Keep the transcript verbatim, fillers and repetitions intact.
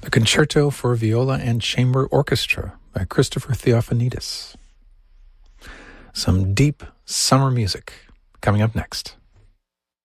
A Concerto for Viola and Chamber Orchestra by Christopher Theophanidis. Some deep summer music coming up next.